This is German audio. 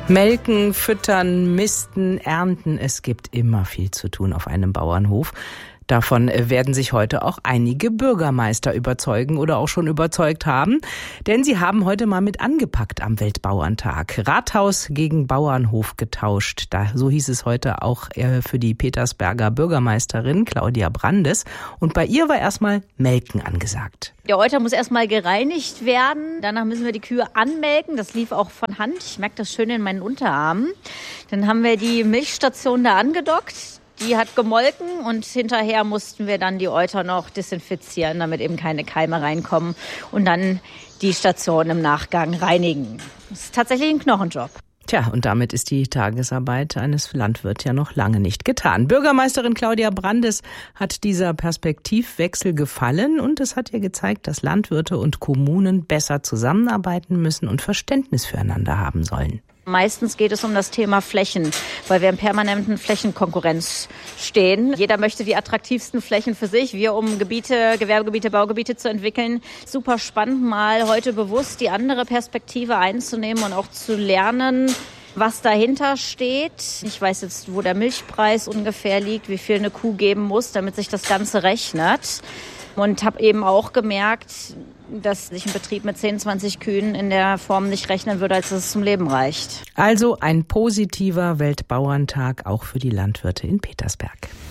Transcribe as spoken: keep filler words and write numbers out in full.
Melken, füttern, misten, ernten. Es gibt immer viel zu tun auf einem Bauernhof. Davon werden sich heute auch einige Bürgermeister überzeugen oder auch schon überzeugt haben. Denn sie haben heute mal mit angepackt am Weltbauerntag. Rathaus gegen Bauernhof getauscht. Da, so hieß es heute auch für die Petersberger Bürgermeisterin Claudia Brandes. Und bei ihr war erstmal Melken angesagt. Der Euter muss erstmal gereinigt werden. Danach müssen wir die Kühe anmelken. Das lief auch von Hand. Ich merke das schön in meinen Unterarmen. Dann haben wir die Milchstation da angedockt. Die hat gemolken und hinterher mussten wir dann die Euter noch desinfizieren, damit eben keine Keime reinkommen und dann die Station im Nachgang reinigen. Das ist tatsächlich ein Knochenjob. Tja, und damit ist die Tagesarbeit eines Landwirts ja noch lange nicht getan. Bürgermeisterin Claudia Brandes hat dieser Perspektivwechsel gefallen und es hat ihr gezeigt, dass Landwirte und Kommunen besser zusammenarbeiten müssen und Verständnis füreinander haben sollen. Meistens geht es um das Thema Flächen, weil wir in permanenten Flächenkonkurrenz stehen. Jeder möchte die attraktivsten Flächen für sich. Wir, um Gebiete, Gewerbegebiete, Baugebiete zu entwickeln. Super spannend, mal heute bewusst die andere Perspektive einzunehmen und auch zu lernen, was dahinter steht. Ich weiß jetzt, wo der Milchpreis ungefähr liegt, wie viel eine Kuh geben muss, damit sich das Ganze rechnet. Und habe eben auch gemerkt, dass sich ein Betrieb mit zehn, zwanzig Kühen in der Form nicht rechnen würde, als es zum Leben reicht. Also ein positiver Weltbauerntag auch für die Landwirte in Petersberg.